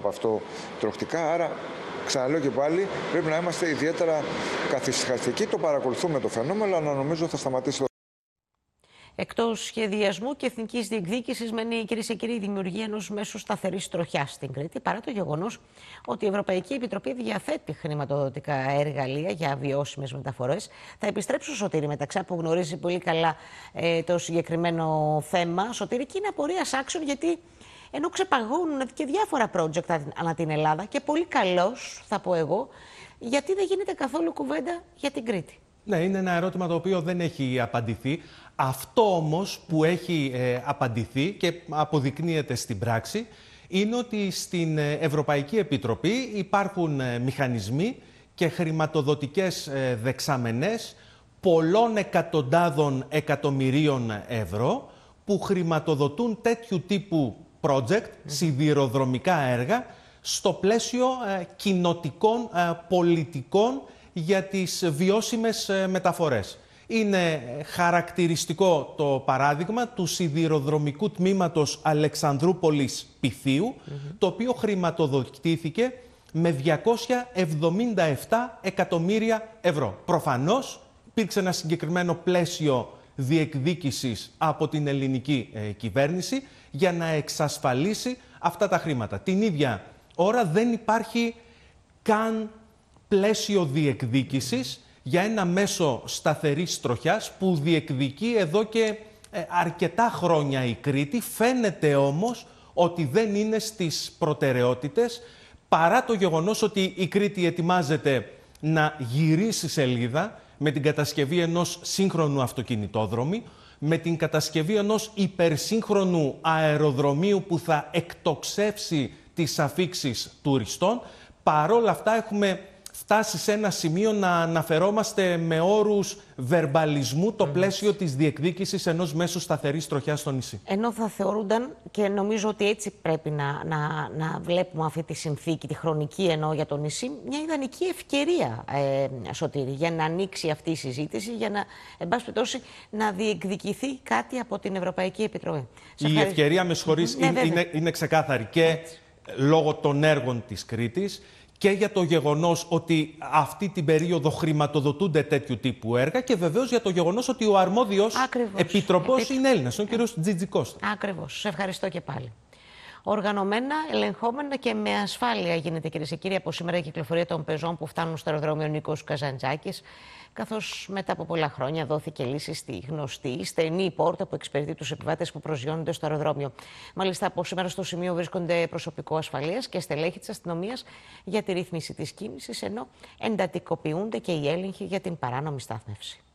αυτό τροχτικά. Άρα, ξαναλέω και πάλι, πρέπει να είμαστε ιδιαίτερα καθησυχαστικοί. Το παρακολουθούμε το φαινόμενο, αλλά νομίζω θα σταματήσει. Εκτός σχεδιασμού και εθνικής διεκδίκησης, μένει, κυρίες και κύριοι, η δημιουργία ενός μέσου σταθερής τροχιάς στην Κρήτη, παρά το γεγονός ότι η Ευρωπαϊκή Επιτροπή διαθέτει χρηματοδοτικά εργαλεία για βιώσιμες μεταφορές. Θα επιστρέψω, Σωτήρη Μεταξά, που γνωρίζει πολύ καλά το συγκεκριμένο θέμα. Σωτήρη, και είναι απορίας άξιων, γιατί ενώ ξεπαγώνουν και διάφορα project ανά την Ελλάδα, και πολύ καλώς, θα πω εγώ, γιατί δεν γίνεται καθόλου κουβέντα για την Κρήτη. Ναι, είναι ένα ερώτημα το οποίο δεν έχει απαντηθεί. Αυτό όμως που έχει απαντηθεί και αποδεικνύεται στην πράξη είναι ότι στην Ευρωπαϊκή Επιτροπή υπάρχουν μηχανισμοί και χρηματοδοτικές δεξαμενές πολλών εκατοντάδων εκατομμυρίων ευρώ που χρηματοδοτούν τέτοιου τύπου project, σιδηροδρομικά έργα, στο πλαίσιο κοινοτικών πολιτικών για τις βιώσιμες μεταφορές. Είναι χαρακτηριστικό το παράδειγμα του σιδηροδρομικού τμήματος Αλεξανδρούπολης Πυθίου, το οποίο χρηματοδοτήθηκε με 277 εκατομμύρια ευρώ. Προφανώς υπήρξε ένα συγκεκριμένο πλαίσιο διεκδίκησης από την ελληνική κυβέρνηση για να εξασφαλίσει αυτά τα χρήματα. Την ίδια ώρα δεν υπάρχει καν πλαίσιο διεκδίκησης για ένα μέσο σταθερής τροχιάς που διεκδικεί εδώ και αρκετά χρόνια η Κρήτη. Φαίνεται όμως ότι δεν είναι στις προτεραιότητες, παρά το γεγονός ότι η Κρήτη ετοιμάζεται να γυρίσει σελίδα με την κατασκευή ενός σύγχρονου αυτοκινητόδρομου, με την κατασκευή ενός υπερσύγχρονου αεροδρομίου που θα εκτοξεύσει τις αφίξεις τουριστών. Παρόλα αυτά έχουμε φτάσει σε ένα σημείο να αναφερόμαστε με όρους βερμπαλισμού το πλαίσιο της διεκδίκησης ενός μέσου σταθερής τροχιάς στο νησί. Ενώ θα θεωρούνταν, και νομίζω ότι έτσι πρέπει να βλέπουμε αυτή τη συνθήκη, τη χρονική εννοώ για το νησί, μια ιδανική ευκαιρία, Σωτήρη, για να ανοίξει αυτή η συζήτηση, για να, εν πάση περιπτώσει, να διεκδικηθεί κάτι από την Ευρωπαϊκή Επιτροπή. Η ευκαιρία, με συγχωρείς, είναι ξεκάθαρη και λόγω των έργων της Κρήτης, και για το γεγονός ότι αυτή την περίοδο χρηματοδοτούνται τέτοιου τύπου έργα και βεβαίως για το γεγονός ότι ο αρμόδιος επιτροπός είναι Έλληνας, ο κ. Τζιτζικώστα. Ακριβώς. Σας ευχαριστώ και πάλι. Οργανωμένα, ελεγχόμενα και με ασφάλεια γίνεται, κυρίες και κύριοι, από σήμερα η κυκλοφορία των πεζών που φτάνουν στο αεροδρόμιο Νίκος Καζαντζάκης, καθώς μετά από πολλά χρόνια δόθηκε λύση στη γνωστή στενή πόρτα που εξυπηρετεί τους επιβάτες που προσγειώνονται στο αεροδρόμιο. Μάλιστα, από σήμερα στο σημείο βρίσκονται προσωπικό ασφαλείας και στελέχη της αστυνομίας για τη ρύθμιση της κίνησης, ενώ εντατικοποιούνται και οι έλεγχοι για την παράνομη στάθμευση.